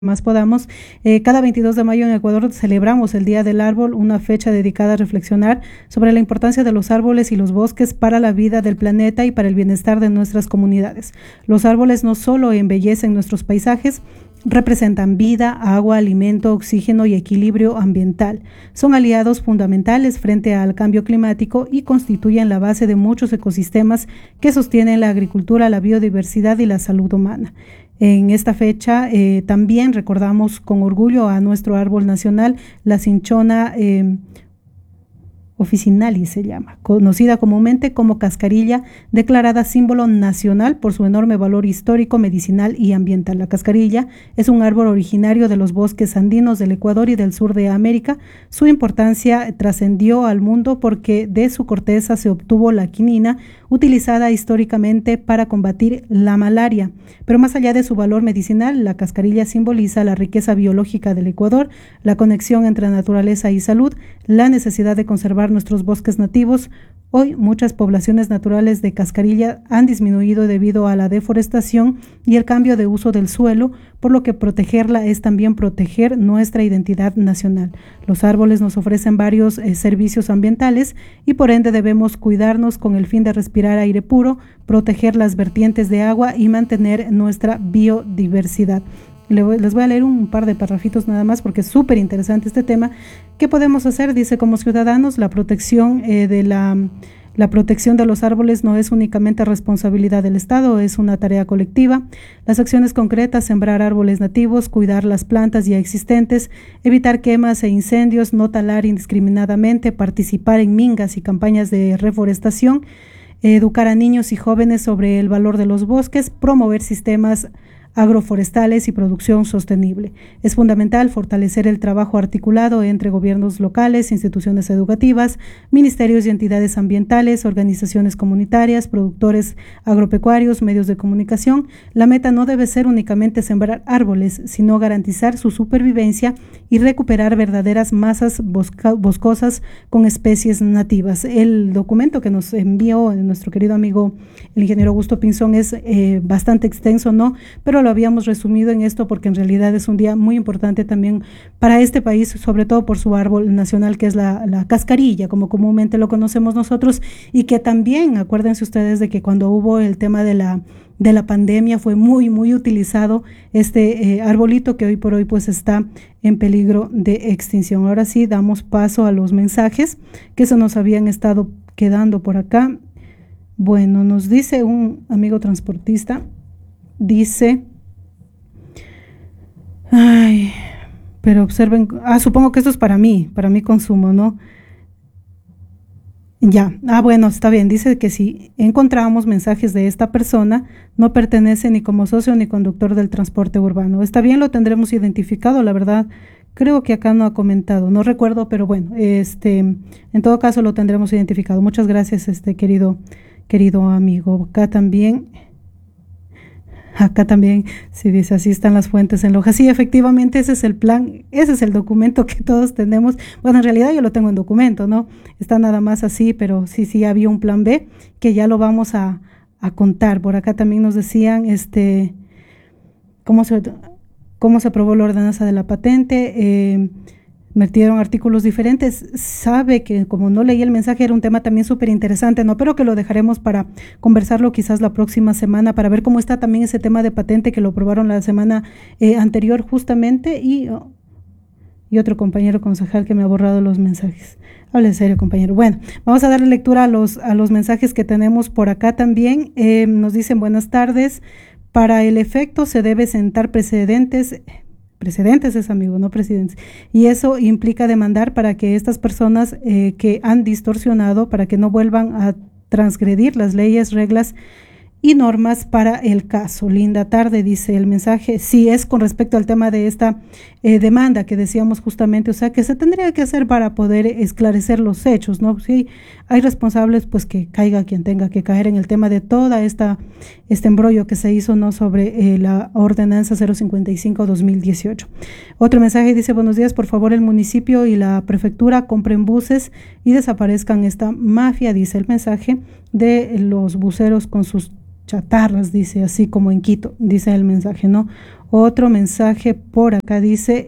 más podamos. Cada 22 de mayo en Ecuador celebramos el Día del Árbol, una fecha dedicada a reflexionar sobre la importancia de los árboles y los bosques para la vida del planeta y para el bienestar de nuestras comunidades. Los árboles no solo embellecen nuestros paisajes, representan vida, agua, alimento, oxígeno y equilibrio ambiental. Son aliados fundamentales frente al cambio climático y constituyen la base de muchos ecosistemas que sostienen la agricultura, la biodiversidad y la salud humana. En esta fecha también recordamos con orgullo a nuestro árbol nacional, la cinchona officinalis se llama, conocida comúnmente como cascarilla, declarada símbolo nacional por su enorme valor histórico, medicinal y ambiental. La cascarilla es un árbol originario de los bosques andinos del Ecuador y del sur de América. Su importancia trascendió al mundo porque de su corteza se obtuvo la quinina, utilizada históricamente para combatir la malaria. Pero más allá de su valor medicinal, la cascarilla simboliza la riqueza biológica del Ecuador, la conexión entre naturaleza y salud, la necesidad de conservar nuestros bosques nativos. Hoy muchas poblaciones naturales de cascarilla han disminuido debido a la deforestación y el cambio de uso del suelo, por lo que protegerla es también proteger nuestra identidad nacional. Los árboles nos ofrecen varios servicios ambientales y por ende debemos cuidarnos con el fin de respirar aire puro, proteger las vertientes de agua y mantener nuestra biodiversidad. Les voy a leer un par de parrafitos nada más porque es súper interesante este tema. ¿Qué podemos hacer? Dice, como ciudadanos, la protección la protección de los árboles no es únicamente responsabilidad del Estado, es una tarea colectiva. Las acciones concretas, sembrar árboles nativos, cuidar las plantas ya existentes, evitar quemas e incendios, no talar indiscriminadamente, participar en mingas y campañas de reforestación, educar a niños y jóvenes sobre el valor de los bosques, promover sistemas agroforestales y producción sostenible. Es fundamental fortalecer el trabajo articulado entre gobiernos locales, instituciones educativas, ministerios y entidades ambientales, organizaciones comunitarias, productores agropecuarios, medios de comunicación. La meta no debe ser únicamente sembrar árboles, sino garantizar su supervivencia y recuperar verdaderas masas boscosas con especies nativas. El documento que nos envió nuestro querido amigo el ingeniero Augusto Pinzón es bastante extenso, ¿no? Pero lo habíamos resumido en esto porque en realidad es un día muy importante también para este país, sobre todo por su árbol nacional, que es la cascarilla, como comúnmente lo conocemos nosotros, y que también, acuérdense ustedes de que cuando hubo el tema de la pandemia fue muy, muy utilizado este arbolito que hoy por hoy pues está en peligro de extinción. Ahora sí, damos paso a los mensajes que se nos habían estado quedando por acá. Bueno, nos dice un amigo transportista, dice... Ay, pero observen, supongo que esto es para mí consumo, ¿no? Ya, bueno, está bien, dice que si encontramos mensajes de esta persona, no pertenece ni como socio ni conductor del transporte urbano. Está bien, lo tendremos identificado, la verdad, creo que acá no ha comentado, no recuerdo, pero bueno, en todo caso lo tendremos identificado. Muchas gracias, querido amigo. Acá también se dice, así están las fuentes en Loja. Sí, efectivamente, ese es el plan, ese es el documento que todos tenemos. Bueno, en realidad yo lo tengo en documento, ¿no? Está nada más así, pero sí había un plan B que ya lo vamos a contar. Por acá también nos decían, cómo se aprobó la ordenanza de la patente, metieron artículos diferentes. Sabe que como no leí el mensaje era un tema también súper interesante, ¿no? Pero que lo dejaremos para conversarlo quizás la próxima semana para ver cómo está también ese tema de patente que lo aprobaron la semana anterior justamente y otro compañero concejal que me ha borrado los mensajes. Hable en serio, compañero. Bueno, vamos a darle lectura a los mensajes que tenemos por acá también. Nos dicen buenas tardes. Para el efecto se debe sentar precedentes es amigo, no presidentes, y eso implica demandar para que estas personas que han distorsionado, para que no vuelvan a transgredir las leyes, reglas y normas para el caso. Linda tarde, dice el mensaje. Sí, es con respecto al tema de esta demanda que decíamos justamente, o sea, que se tendría que hacer para poder esclarecer los hechos, ¿no? Si hay responsables, pues que caiga quien tenga que caer en el tema de toda este embrollo que se hizo, ¿no? Sobre la ordenanza 055-2018. Otro mensaje dice, buenos días, por favor el municipio y la prefectura compren buses y desaparezcan esta mafia, dice el mensaje de los buceros con sus chatarras, dice, así como en Quito, dice el mensaje, ¿no? Otro mensaje por acá dice,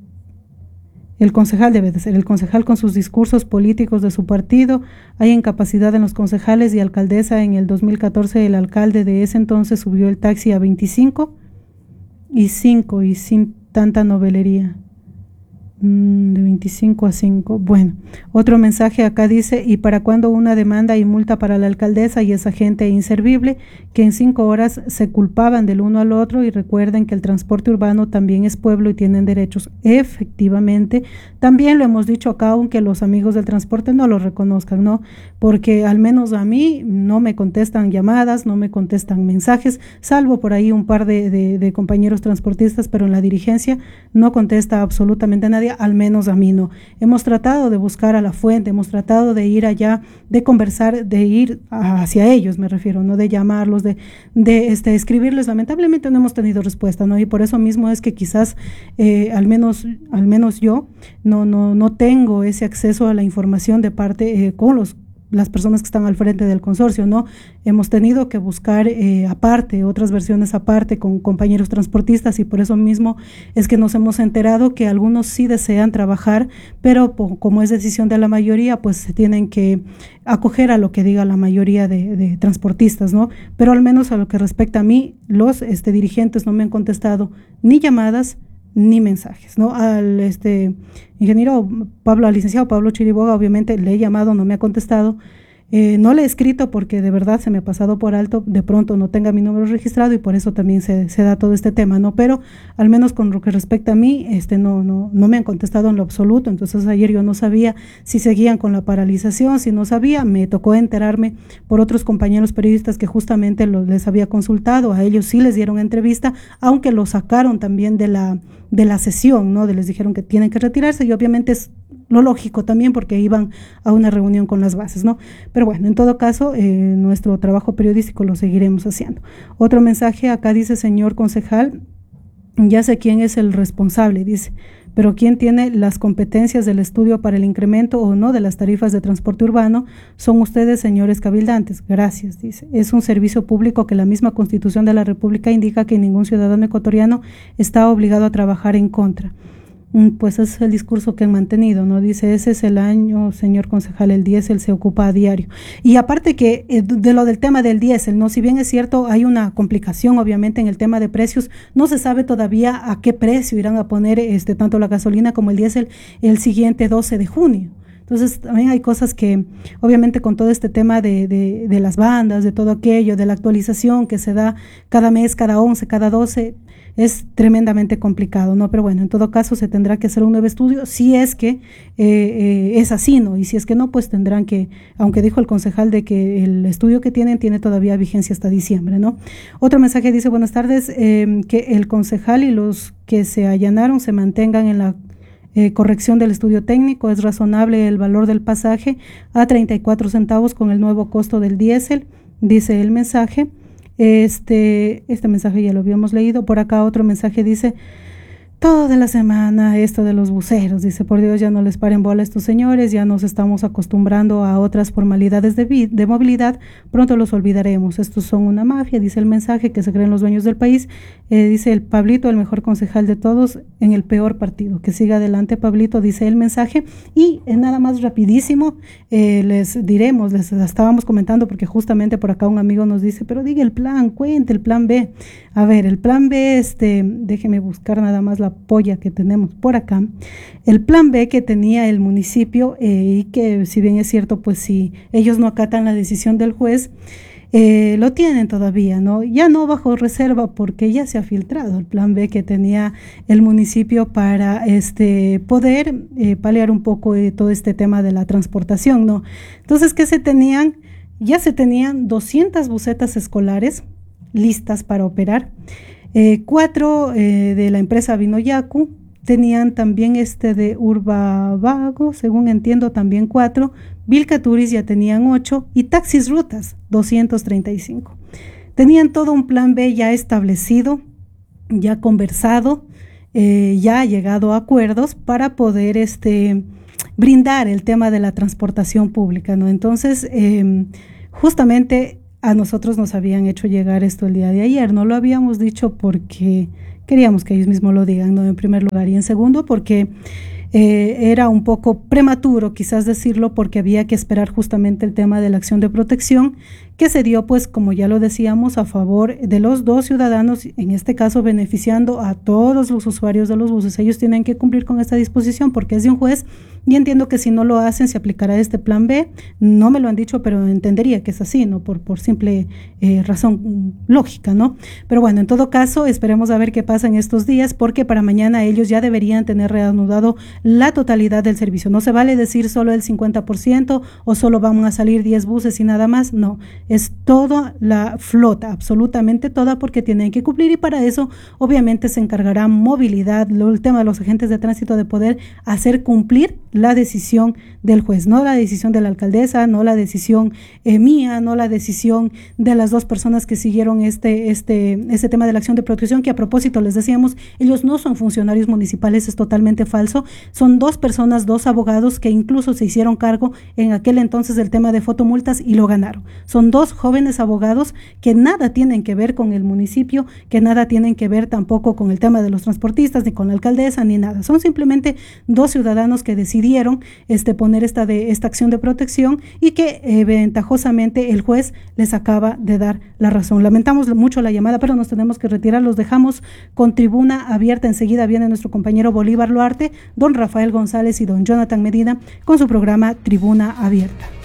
el concejal debe de ser el concejal con sus discursos políticos de su partido. Hay incapacidad en los concejales y alcaldesa. En el 2014 el alcalde de ese entonces subió el taxi a 25 y 5 y sin tanta novelería. De 25 a 5. Bueno, otro mensaje acá dice, ¿y para cuándo una demanda y multa para la alcaldesa y esa gente inservible que en 5 horas se culpaban del uno al otro? Y recuerden que el transporte urbano también es pueblo y tienen derechos. Efectivamente, también lo hemos dicho acá, aunque los amigos del transporte no lo reconozcan, ¿no? Porque al menos a mí no me contestan llamadas, no me contestan mensajes, salvo por ahí un par de compañeros transportistas, pero en la dirigencia no contesta absolutamente nadie, al menos a mí no. Hemos tratado de buscar a la fuente, hemos tratado de ir allá, de conversar, de ir hacia ellos, me refiero, no de llamarlos, de escribirles. Lamentablemente no hemos tenido respuesta, ¿no? Y por eso mismo es que quizás al menos yo no tengo ese acceso a la información de parte con las personas que están al frente del consorcio, ¿no? Hemos tenido que buscar aparte, otras versiones aparte con compañeros transportistas, y por eso mismo es que nos hemos enterado que algunos sí desean trabajar, pero como es decisión de la mayoría, pues se tienen que acoger a lo que diga la mayoría de transportistas, ¿no? Pero al menos a lo que respecta a mí, los dirigentes no me han contestado ni llamadas ni mensajes, ¿no? Al ingeniero Pablo, al licenciado Pablo Chiriboga, obviamente le he llamado, no me ha contestado. No le he escrito porque de verdad se me ha pasado por alto, de pronto no tenga mi número registrado y por eso también se da todo este tema, ¿no? Pero al menos con lo que respecta a mí, no me han contestado en lo absoluto. Entonces ayer yo no sabía si seguían con la paralización, si no sabía, me tocó enterarme por otros compañeros periodistas que justamente les había consultado, a ellos sí les dieron entrevista, aunque lo sacaron también de la sesión, ¿no? Les dijeron que tienen que retirarse y obviamente es lo lógico también porque iban a una reunión con las bases, ¿no? Pero bueno, en todo caso, nuestro trabajo periodístico lo seguiremos haciendo. Otro mensaje acá dice, señor concejal, ya sé quién es el responsable, dice, pero quién tiene las competencias del estudio para el incremento o no de las tarifas de transporte urbano son ustedes, señores cabildantes. Gracias, dice. Es un servicio público que la misma Constitución de la República indica que ningún ciudadano ecuatoriano está obligado a trabajar en contra. Pues ese es el discurso que han mantenido, ¿no? Dice, ese es el año, señor concejal, el diésel se ocupa a diario. Y aparte que de lo del tema del diésel, ¿no? Si bien es cierto, hay una complicación obviamente en el tema de precios, no se sabe todavía a qué precio irán a poner tanto la gasolina como el diésel el siguiente 12 de junio. Entonces también hay cosas que obviamente con todo este tema de las bandas, de todo aquello, de la actualización que se da cada mes, cada 11, cada 12, es tremendamente complicado, ¿no? Pero bueno, en todo caso se tendrá que hacer un nuevo estudio si es que es así, ¿no? Y si es que no, pues tendrán que, aunque dijo el concejal de que el estudio que tiene todavía vigencia hasta diciembre, ¿no? Otro mensaje dice, buenas tardes, que el concejal y los que se allanaron se mantengan en la corrección del estudio técnico. Es razonable el valor del pasaje a 34 centavos con el nuevo costo del diésel, dice el mensaje. Este mensaje ya lo habíamos leído. Por acá otro mensaje dice, toda la semana esto de los buceros, dice, por Dios, ya no les paren bola a estos señores, ya nos estamos acostumbrando a otras formalidades de movilidad, pronto los olvidaremos, estos son una mafia, dice el mensaje, que se creen los dueños del país. Dice el Pablito, el mejor concejal de todos en el peor partido, que siga adelante Pablito, dice el mensaje. Y nada más rapidísimo, les diremos, les estábamos comentando porque justamente por acá un amigo nos dice, pero diga el plan, cuente el plan B. A ver, el plan B, déjeme buscar nada más la polla que tenemos por acá. El plan B que tenía el municipio y que si bien es cierto, pues si ellos no acatan la decisión del juez, lo tienen todavía, ¿no? Ya no bajo reserva porque ya se ha filtrado el plan B que tenía el municipio para poder paliar un poco todo este tema de la transportación, ¿no? Entonces, ¿qué se tenían? Ya se tenían 200 busetas escolares listas para operar, 4 de la empresa Vinoyacu, tenían también de Urbavago, según entiendo, también 4, Vilcaturis ya tenían 8 y Taxis Rutas 235. Tenían todo un plan B ya establecido, ya conversado, ya llegado a acuerdos para poder brindar el tema de la transportación pública, ¿no? Entonces, justamente A nosotros nos habían hecho llegar esto el día de ayer. No lo habíamos dicho porque queríamos que ellos mismos lo digan, ¿no? En primer lugar. Y en segundo, porque era un poco prematuro quizás decirlo, porque había que esperar justamente el tema de la acción de protección que se dio, pues como ya lo decíamos, a favor de los dos ciudadanos, en este caso beneficiando a todos los usuarios de los buses. Ellos tienen que cumplir con esta disposición porque es de un juez, y entiendo que si no lo hacen se aplicará este plan B. No me lo han dicho, pero entendería que es así, ¿no? Por simple razón lógica, ¿no? Pero bueno, en todo caso, esperemos a ver qué pasa en estos días, porque para mañana ellos ya deberían tener reanudado la totalidad del servicio. No se vale decir solo el 50% o solo van a salir 10 buses y nada más, no. Es toda la flota, absolutamente toda, porque tienen que cumplir, y para eso obviamente se encargará movilidad, el tema de los agentes de tránsito, de poder hacer cumplir la decisión del juez, no la decisión de la alcaldesa, no la decisión mía, no la decisión de las dos personas que siguieron este tema de la acción de protección, que a propósito les decíamos, ellos no son funcionarios municipales, es totalmente falso. Son dos personas, dos abogados que incluso se hicieron cargo en aquel entonces del tema de fotomultas y lo ganaron. Son dos jóvenes abogados que nada tienen que ver con el municipio, que nada tienen que ver tampoco con el tema de los transportistas, ni con la alcaldesa, ni nada. Son simplemente dos ciudadanos que decidieron poner esta acción de protección, y que ventajosamente el juez les acaba de dar la razón. Lamentamos mucho la llamada, pero nos tenemos que retirar. Los dejamos con tribuna abierta. Enseguida viene nuestro compañero Bolívar Loarte, don Rafael González y don Jonathan Medina con su programa Tribuna Abierta.